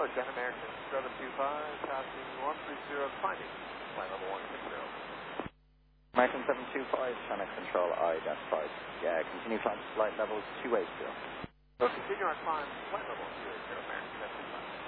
Jet American 725, passing 130, climbing, flight level 160. American 725, channel control identified. Yeah, continue climb to flight level 280. So continue our climb, flight level 280, American 725.